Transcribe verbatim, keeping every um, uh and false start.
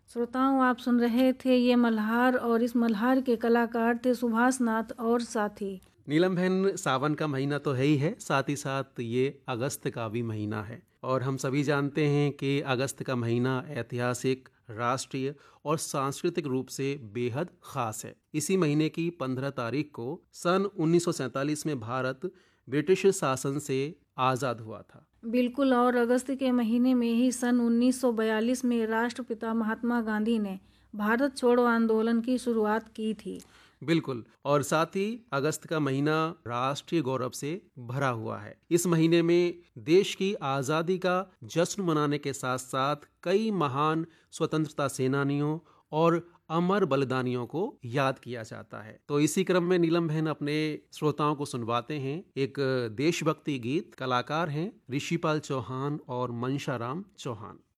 श्रोताओं, आप सुन रहे थे ये मल्हार, और इस मल्हार के कलाकार थे सुभाष नाथ और साथी। नीलम बहन, सावन का महीना तो है ही है, साथ ही साथ ये अगस्त का भी महीना है। और हम सभी जानते हैं कि अगस्त का महीना ऐतिहासिक, राष्ट्रीय और सांस्कृतिक रूप से बेहद खास है। इसी महीने की पंद्रह तारीख को सन उन्नीस सौ सैंतालीस में भारत ब्रिटिश शासन से आज़ाद हुआ था। बिल्कुल, और अगस्त के महीने में ही सन उन्नीस सौ बयालीस में राष्ट्रपिता महात्मा गांधी ने भारत छोड़ो आंदोलन की शुरुआत की थी। बिल्कुल, और साथ ही अगस्त का महीना राष्ट्रीय गौरव से भरा हुआ है। इस महीने में देश की आज़ादी का जश्न मनाने के साथ साथ कई महान स्वतंत्रता सेनानियों और अमर बलिदानियों को याद किया जाता है। तो इसी क्रम में नीलम बहन अपने श्रोताओं को सुनवाते हैं एक देशभक्ति गीत। कलाकार हैं ऋषिपाल चौहान और मनशाराम चौहान।